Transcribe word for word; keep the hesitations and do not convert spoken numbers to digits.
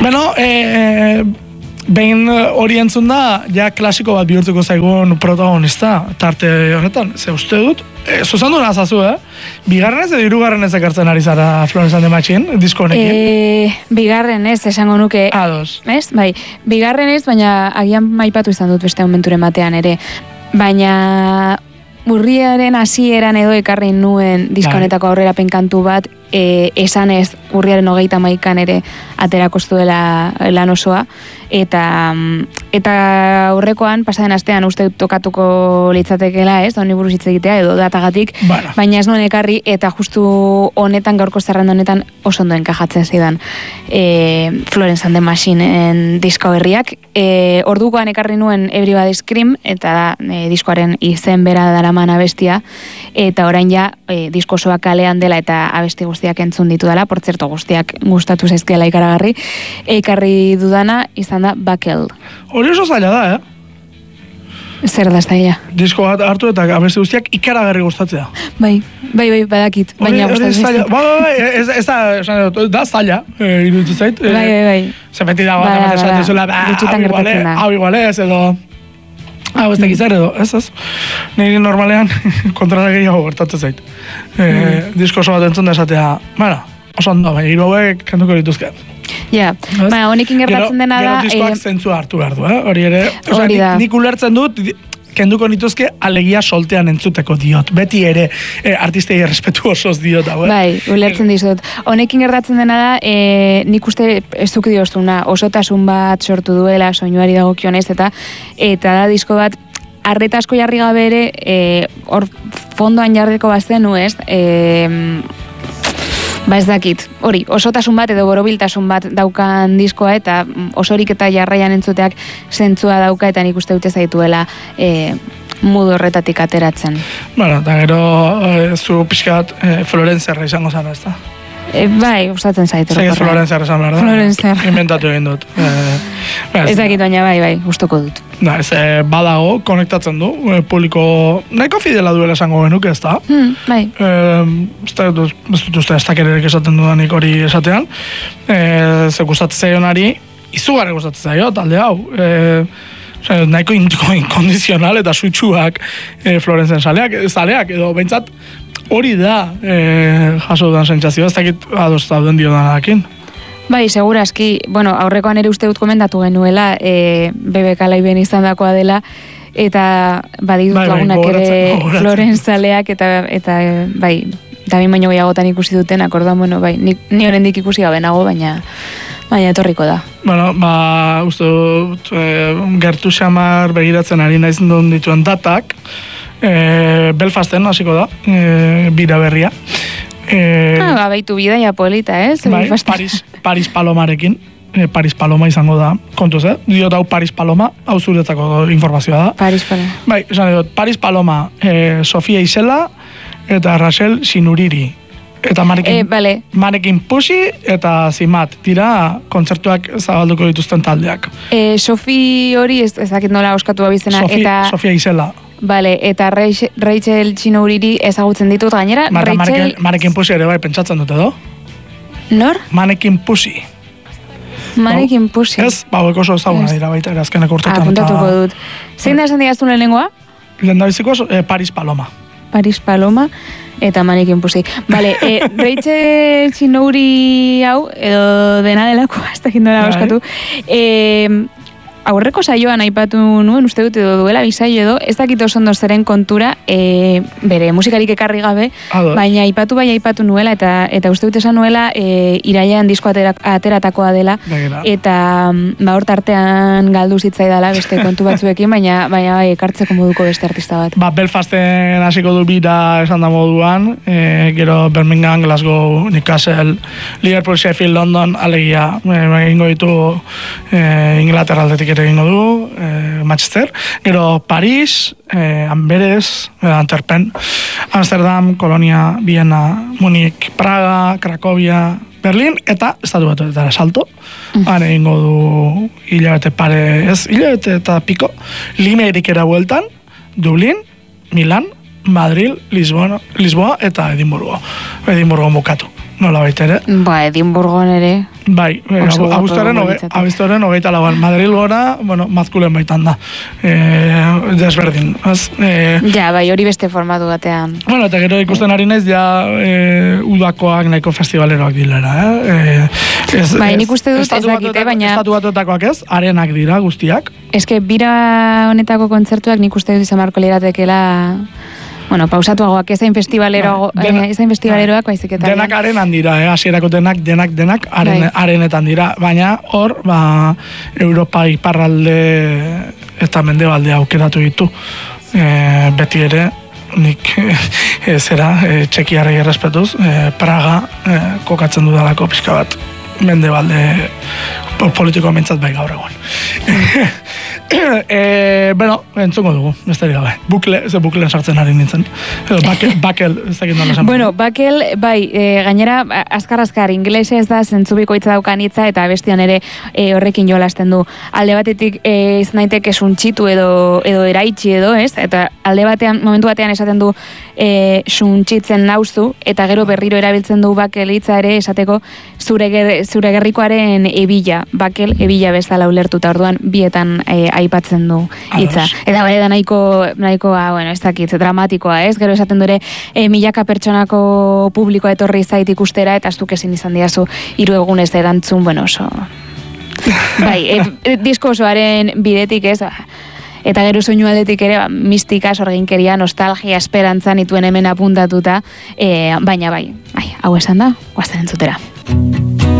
Bueno, eh, behin hori entzun da, ja klasiko bat bihurtuko zaigun protagonista, tarte honetan, ze uste dut, e, zuzandu nazazu, eh? Bigarren ez edo hirugarren ez ekartzen ari zara Florence and the Machine, disko honekin? E, bigarren ez, esango nuke. Ados. Ez, bai, bigarren ez, baina agian maipatu izan dut beste momenturen batean ere. Baina urriaren hasieran edo ekarri nuen diskonetako aurrerapen kantu bat, e, esan ez urriaren hogeita maikan ere aterako zuela lan osoa, eta eta aurrekoan pasaden astean uste tokatuko litzatekeela, ez, honi buruz hitz egitea edo datagatik, bueno. Baina ez nuen ekarri eta justu honetan gaurko zerrenda honetan oso ondo enkajatzen zidan e, Florence and the Machineen disko berriak. E, ordukoan ekarri nuen Everybody Scream eta da e, diskoaren izen bera daraman abestia, eta orain ja e, disko osoa kalean dela eta abesti guztiak entzun ditu dela, por zerto guztiak gustatu zaizkiela ikaragarri, ekarri dudana izan da Buckle. Hori oso zaila da, eh? Zer da zaila? Disko bat hartu eta abesti guztiak ikaragarri gustatzea. Bai, bai, bai, badakit, baina gustatzen zaiz. Bai, bai, ez, ez da, da zaila, eh, iruditu zait. Bai, bai, bai. Ze beti dago, ba, esan dizula, hau iguale, ez edo, hau ez tekiz edo, ez ez. Niri normalean kontrara gehiago gertatzen zait. E, disko oso bat entzun da esatea, bueno, oso ondo, baina hiru hauek kantuko dituzke. Ja, baina honekin gertatzen dena da... Gero diskoak e... zentzua hartu behar du, eh? Hori ere, hori da. Nik ulertzen dut, kenduko nituzke alegia soltean entzuteko diot. Beti ere, e, artistei errespetu osoz diot, hau, eh? Bai, ulertzen dizut. Honekin gertatzen dena da, e, nik uste ez duk dioztuna, osotasun bat sortu duela, soinuari dagokionez, eta eta da disko bat, arreta asko jarri gabe ere, hor fondoan jarriko bazenu, ez? E, ba ez dakit, hori, osotasun bat edo borobiltasun bat daukan diskoa eta osorik eta jarraian entzuteak zentzua dauka eta nik uste dute zaituela e, modu horretatik ateratzen. Bueno, eta gero e, zu pixkat e, Florenzerra izango zara, ez da? E, bai, gustatzen zaitu. Zai ez Florenzer esan behar da? Florenzer. Inventatu egin dut. E, ez dakit baina bai, bai, gustoko dut. Da, ez e, badago, konektatzen du, e, publiko nahiko fidela duela esango genuke, ez da? Hmm, bai. E, ez dut, ez dut uste, ez dakererek esaten dudanik hori esatean. E, ze gustatzen zaionari, izugarri gustatzen zaio, talde hau. E, nahiko inkondizional eta suitsuak e, Florenzen zaleak, zaleak, edo behintzat hori da e, jaso dudan sentsazioa, ez dakit adoz dauden dio danakin. Bai, segurazki, bueno, aurrekoan ere uste dut komendatu genuela, e, B B K Liven izan dakoa dela, eta baditut bai, lagunak bai, ere Florenzaleak, eta, eta bai, Damin baino gehiagotan ikusi duten, akordan, bueno, bai, ni, ni horrendik ikusi gabe nago, baina baina etorriko da. Bueno, ba, uste dut, e, gertu xamar begiratzen ari naiz duen dituen datak, e, Belfasten hasiko da, e, bira berria. E, ah, baitu bidaia polita, ez? Bai, Paris, Paris Palomarekin. E, Paris Paloma izango da, kontuz, eh? Diot hau Paris Paloma, hau zuretzako informazioa da. Paris Paloma. Bai, esan dut, Paris Paloma, e, Sofia Isela eta Rachel Sinuriri. Eta Marekin, e, vale. Marekin Pusi eta Zimat dira kontzertuak zabalduko dituzten taldeak. E, Sofi hori ez, ez dakit nola oskatu abizena. Sofi, eta... Sofia Isela. Vale, eta Rachel Sinuriri ezagutzen ditut gainera. Mara, Rachel... Marekin, Marekin Pusi ere bai pentsatzen dute edo? Nor? Manekin Pusi. Manekin Pusi. Ez, bauek oso ezaguna dira baita, erazkenak urtetan. Apuntatuko dut. Zein da esan digaztu lehenengoa? Lehendabiziko eh, Paris Paloma. Paris Paloma eta Manekin Pusi. Vale, eh, Rachel Sinuri hau, edo dena delako, ez dakit nola oskatu. Eh, aurreko saioan aipatu nuen, uste dut edo duela bisaio edo, ez dakit oso ondo zeren kontura, e, bere musikarik ekarri gabe, Ado. baina aipatu bai aipatu nuela, eta eta uste dut esan nuela, e, irailean disko atera, ateratakoa dela, Begera. eta ba hor tartean galdu zitzaidala beste kontu batzuekin, baina baina bai ekartzeko moduko beste artista bat. Ba, Belfasten hasiko du bira esan da moduan, e, gero Birmingham, Glasgow, Newcastle, Liverpool, Sheffield, London, alegia, egingo ditu e, Inglaterra aldetik egingo du, eh, Manchester, gero Paris, eh, Amberes, eh, Antwerpen, Amsterdam, Kolonia, Viena, Munich, Praga, Cracovia, Berlin, eta estatu batuetara salto. Mm. Han egingo du hilabete pare, ez, hilabete eta piko, Limerikera bueltan, Dublin, Milan, Madrid, Lisboa, Lisboa eta Edimburgo. Edimburgo bukatu. nola baita ere. Ba, Edimburgon ere. Bai, abuztuaren hogeita lauan. Madril gora, bueno, mazkulen baitan da. E, desberdin. Az, e, ja, bai, hori beste formatu batean. Bueno, eta gero ikusten ari naiz, ja, e, udakoak nahiko festivaleroak dilera, eh? E, ez, bai, nik uste dut ez dakite, baina... Estatu batuetakoak ez, arenak dira guztiak. Eske, bira honetako kontzertuak nik uste dut izan marko liratekela... Bueno, pausatuagoak, ezain festivalero, Dena, ezain festivaleroak, baizik eta... Denak arenan dira, eh? Hasierako denak, denak, denak, aren, arenetan dira. Baina, hor, ba, Europa iparralde eta mendebalde aukeratu ditu. E, beti ere, nik e, zera, e, txekiarrei errespetuz, e, Praga e, kokatzen dudalako pixka bat mendebalde politiko mentzat bai gaur egon. E, bueno, entzungo dugu, besterik gabe. Bukle, ze bukleen sartzen ari nintzen. Edo, bakel, bakel, ez dakit nola esan. Bueno, bakel, bai, e, gainera, azkar-azkar, inglese ez da zentzubikoitza daukan hitza, eta bestian ere e, horrekin jolasten du. Alde batetik e, izan daiteke suntxitu edo, edo eraitsi edo, ez? Eta alde batean, momentu batean esaten du e, suntxitzen nauzu, eta gero berriro erabiltzen du bakel hitza ere esateko zure, ger, zure gerrikoaren ebila, bakel ebila bezala ulertuta, orduan bietan e, aipatzen du hitza. Eta bai da nahiko, nahiko ah, bueno, ez dakit, dramatikoa, ez? Gero esaten dure e, milaka pertsonako publikoa etorri zait ikustera, eta aztuk ezin izan diazu hiru egunez erantzun, bueno, oso... bai, e, e, disko osoaren bidetik, ez? Eta gero soinu aldetik ere, ba, mistika, sorginkeria, nostalgia, esperantza nituen hemen apuntatuta, e, baina bai, bai, hau esan da, guazten entzutera.